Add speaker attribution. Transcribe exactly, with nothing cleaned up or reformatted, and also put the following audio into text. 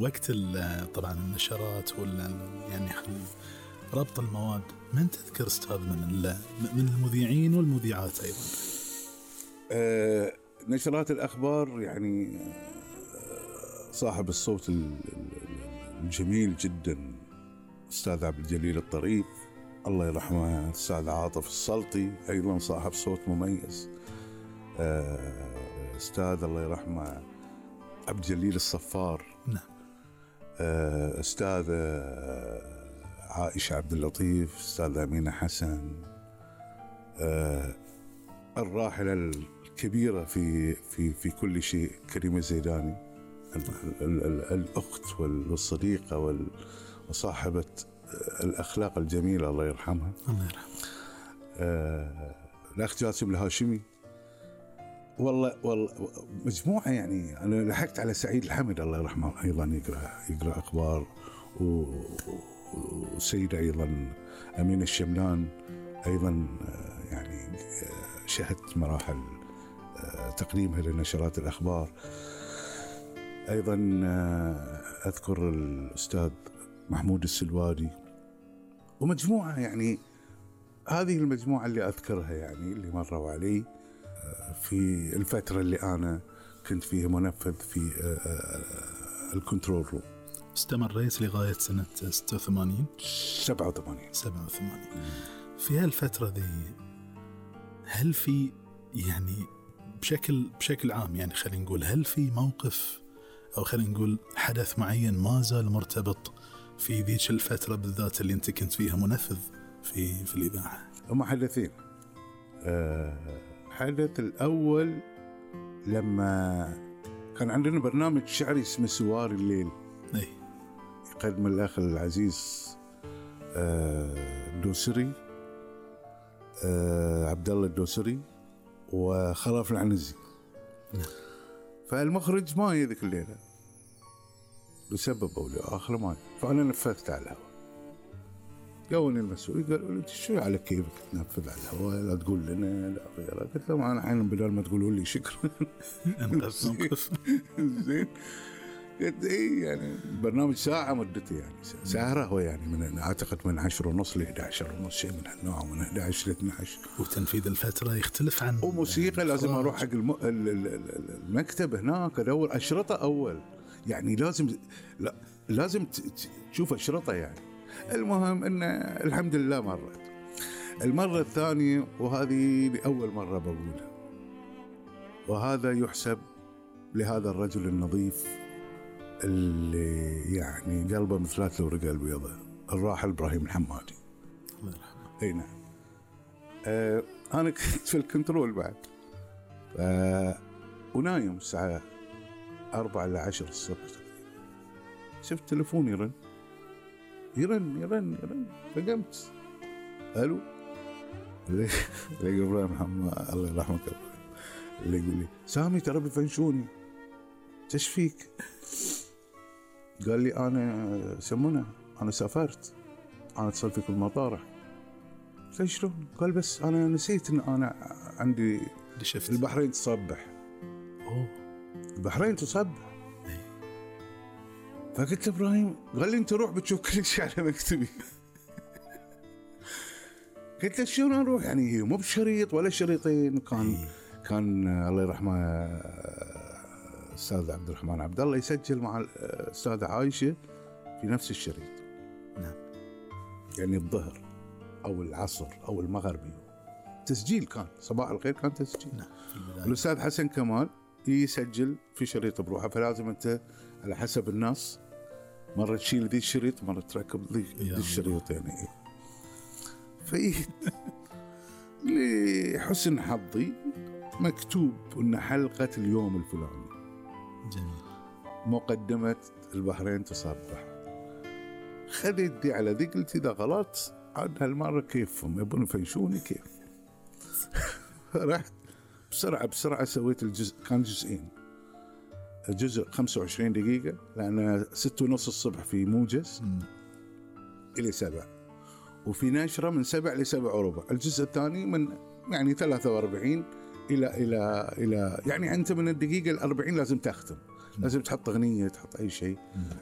Speaker 1: وقت طبعا النشرات ولا يعني ربط المواد، من تذكر أستاذ من من المذيعين والمذيعات أيضا؟
Speaker 2: آه نشرات الأخبار يعني صاحب الصوت الجميل جدا أستاذ عبد الجليل الطريف الله يرحمه، أستاذ عاطف السلطي أيضا صاحب صوت مميز، أستاذ الله يرحمه عبد الجليل الصفار،
Speaker 1: نعم،
Speaker 2: أستاذ عائشة عبد اللطيف، أستاذ أمينة حسن، الراحلة الكبيرة في في في كل شيء كريمة الزيداني، الأخت والصديقة وصاحبة الأخلاق الجميلة الله يرحمها،
Speaker 1: الله يرحمها.
Speaker 2: آه الأخ جاسم الهاشمي، والله والله مجموعة يعني. أنا لحقت على سعيد الحمد الله يرحمه أيضا يقرأ يقرأ أخبار، وسيدة أيضا أمين الشملان أيضا يعني شهدت مراحل تقديمها لنشرات الأخبار. أيضا أذكر الأستاذ محمود السلوادي ومجموعة، يعني هذه المجموعة اللي أذكرها يعني اللي مروا علي في الفترة اللي أنا كنت فيها منفذ في الكنترول روم.
Speaker 1: استمريت لغاية سنة ستة وثمانين
Speaker 2: سبعة وثمانين
Speaker 1: سبعة وثمانين. في هالفترة ذي هل في يعني بشكل بشكل عام يعني خلينا نقول هل في موقف أو خلينا نقول حدث معين ما زال مرتبط في ذيك الفترة بالذات اللي أنت كنت فيها منفذ في في الإذاعة؟
Speaker 2: هم حدثين. أه حدث الأول لما كان عندنا برنامج شعري اسمه سوار الليل،
Speaker 1: أي
Speaker 2: يقدم الأخ العزيز أه الدوسري، أه عبد الله الدوسري وخلف العنزي.
Speaker 1: نعم.
Speaker 2: فالمخرج ما يذك الليلة لسبب أو لآخر ما، فأنا نفذت على الهواء. جاوني المسؤول قالوا لي شو على كيفك تنفذ على الهواء، لا تقول لنا لا غيره. قلت لهم أنا حين بدل ما تقولوا لي شكرا زين. قلت إيه يعني برنامج ساعة مدته يعني ساعة هو يعني من أعتقد من عشرة ونص ل إحدى عشر ونص شيء من هالنوع، من إحدى عشر ل اثنا عشر.
Speaker 1: وتنفيذ الفترة يخلف عن
Speaker 2: وموسيقى لازم أروح حق الم... المكتب هناك أدور أشرطة أول، يعني لازم لا لازم تشوف أشرطة يعني. المهم إن الحمد لله مرت. المرة الثانية وهذه لأول مرة بقولها، وهذا يحسب لهذا الرجل النظيف اللي يعني قلبه مثل الورقة البيضاء، الراحل إبراهيم الحمادي
Speaker 1: الله يرحمه.
Speaker 2: أي نعم. آه أنا كنت في الكنترول بعد، آه ونايم الساعة أربعة إلى عشر الصبح شفت تلفوني يرن يرن يرن يرن فقمت. ألو اللي اللي إبراهيم محمد الله يرحمه اللي يقول لي سامي ترى بفنشوني تشفيك. قال لي أنا سمونا أنا سافرت، أنا اتصل فيك المطار. قلت شلون؟ قال بس أنا نسيت إن أنا عندي
Speaker 1: شفت
Speaker 2: البحرين تصبح.
Speaker 1: أوه
Speaker 2: البحرين تصبح. فقلت إبراهيم، قال لي أنت روح بتشوف كل شيء على مكتبي. قلت له شلون أروح يعني مو بشريط ولا شريطين. كان كان الله يرحمه الأستاذ عبد الرحمن عبد الله يسجل مع الأستاذة عائشة في نفس الشريط.
Speaker 1: نعم.
Speaker 2: يعني الظهر أو العصر أو المغربي تسجيل، كان صباح الخير كان تسجيل.
Speaker 1: نعم.
Speaker 2: الأستاذ حسن كمال يسجل في شريط بروحه، فلازم أنت على حسب الناس مرة تشيل ذي الشريط مرة تركب ذي الشريط يعني. في لحسن حظي مكتوب إن حلقة اليوم الفلاني
Speaker 1: جميل
Speaker 2: مقدمة البحرين تصبح. خذيت دي على ذي قلت إذا غلط عاد هالمرة كيفهم يبون يفنشوني كيف. رحت بسرعة بسرعة سويت الجزء، كان جزئين، الجزء خمسة وعشرين دقيقة لأن ستة ونص الصبح في موجز م. إلى سبع، وفي نشرة من سبع لسبع وربع. الجزء الثاني من يعني ثلاثة وأربعين إلى إلى إلى يعني أنت من الدقيقة الأربعين لازم تختم، لازم تحط أغنية تحط أي شيء